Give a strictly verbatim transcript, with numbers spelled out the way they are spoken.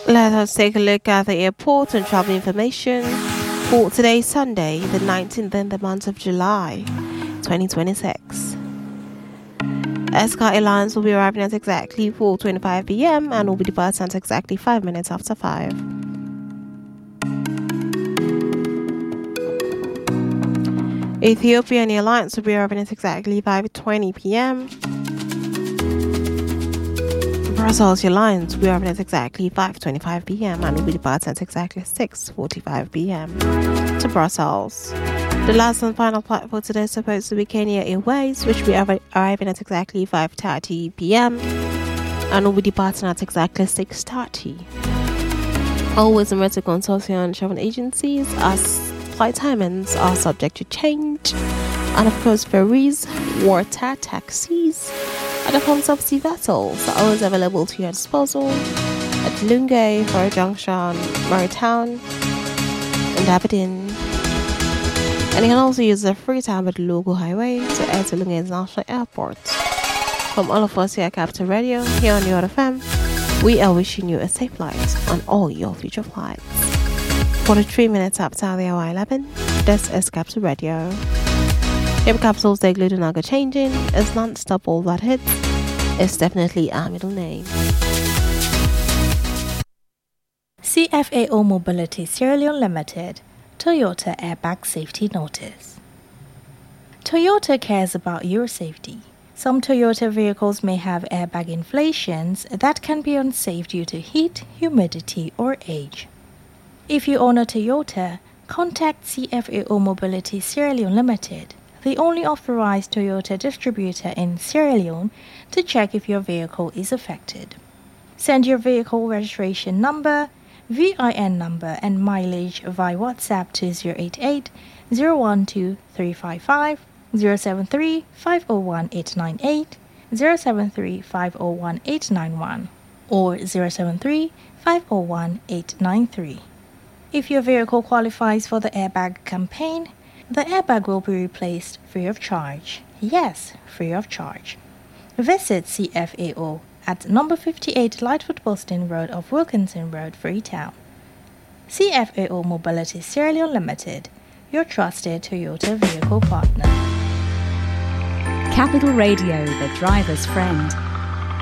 Let us take a look at the airport and travel information for today, Sunday, the nineteenth in the month of July, twenty twenty-six. Sky Airlines will be arriving at exactly four twenty-five p.m. and will be departing at exactly five minutes after five. Ethiopian Airlines will be arriving at exactly five twenty p.m. Brussels Airlines will be arriving at exactly five twenty-five p.m. and will be departing at exactly six forty-five p.m. to Brussels. The last and final flight for today is supposed to be Kenya Airways, which will be arri- arriving at exactly five thirty p.m. and will be departing at exactly six thirty. Always remember to consult your travel agencies as flight timings are subject to change. And of course, ferries, water taxis, and the forms of sea vessels are always available to your disposal at Lungay, Faro Junction, Marytown, and Aberdeen. And you can also use the Freetown with local highway to head to Lungay International Airport. From all of us here at Capital Radio, here on your F M, we are wishing you a safe flight on all your future flights. forty-three minutes after the hour eleven, this is Capital Radio. Your capsules they glue naga changing is non-stop all that hits. It's definitely our middle name. C F A O Mobility Sierra Leone Limited, Toyota Airbag Safety Notice. Toyota cares about your safety. Some Toyota vehicles may have airbag inflations that can be unsafe due to heat, humidity, or age. If you own a Toyota, contact C F A O Mobility Sierra Leone Limited, the only authorized Toyota distributor in Sierra Leone, to check if your vehicle is affected. Send your vehicle registration number, V I N number, and mileage via WhatsApp to zero eight eight, zero one two, three five five, zero seven three, five zero one, eight nine eight, zero seven three, five zero one, eight nine one, or zero seven three, five zero one, eight nine three. If your vehicle qualifies for the airbag campaign, the airbag will be replaced free of charge. Yes, free of charge. Visit C F A O at number fifty-eight Lightfoot Boston Road of Wilkinson Road, Freetown. C F A O Mobility Sierra Leone Limited, your trusted Toyota vehicle partner. Capital Radio, the driver's friend.